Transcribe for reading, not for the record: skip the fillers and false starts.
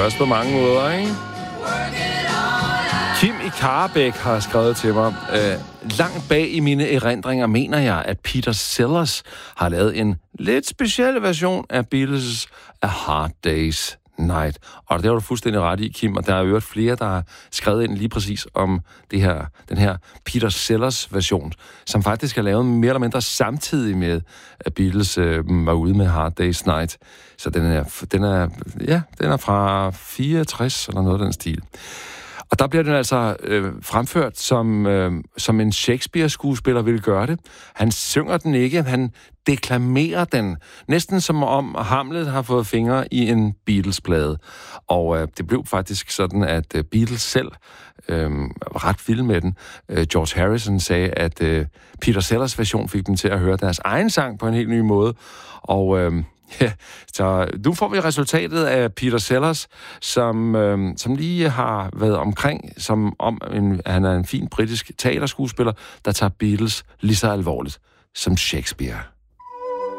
gøres på mange måder, ikke? Kim i Karrebæk har skrevet til mig, langt bag i mine erindringer mener jeg, at Peter Sellers har lavet en lidt speciel version af Beatles' A Hard Day's Night. Og det har du fuldstændig ret i, Kim, og der er jo flere, der har skrevet ind lige præcis om den her Peter Sellers version, som faktisk er lavet mere eller mindre samtidig med, at Beatles var ude med Hard Day's Night. Så den er fra 64 eller noget af den stil. Og der bliver den altså fremført som en Shakespeare-skuespiller ville gøre det. Han synger den ikke, han deklamerer den. Næsten som om Hamlet har fået fingre i en Beatles-plade. Og det blev faktisk sådan, at Beatles selv var ret vild med den. George Harrison sagde, at Peter Sellers version fik dem til at høre deres egen sang på en helt ny måde. Og ja, så nu får vi resultatet af Peter Sellers, som lige har været omkring, som om han er en fin britisk teaterskuespiller, der tager Beatles lige så alvorligt som Shakespeare.